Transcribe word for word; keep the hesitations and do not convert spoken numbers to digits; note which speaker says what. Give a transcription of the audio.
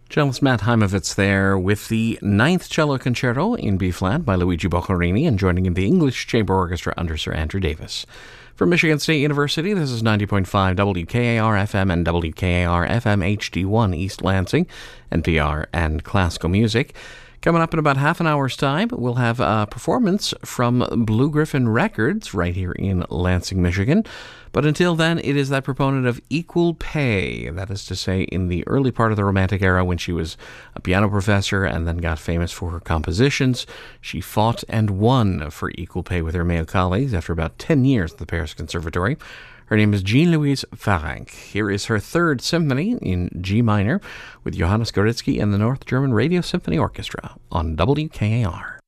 Speaker 1: Cellist Matt Heimovitz there with the Ninth Cello Concerto in B-flat by Luigi Boccherini, and joining in the English Chamber Orchestra under Sir Andrew Davis. From Michigan State University, this is ninety point five W K A R F M and W K A R F M H D one East Lansing, N P R and classical music. Coming up in about half an hour's time, we'll have a performance from Blue Griffin Records right here in Lansing, Michigan. But until then, it is that proponent of equal pay. That is to say, in the early part of the Romantic era, when she was a piano professor and then got famous for her compositions, she fought and won for equal pay with her male colleagues after about ten years at the Paris Conservatory. Her name is Jean-Louise Farrenc. Here is her third symphony in G minor with Johannes Gorizki and the North German Radio Symphony Orchestra on W K A R.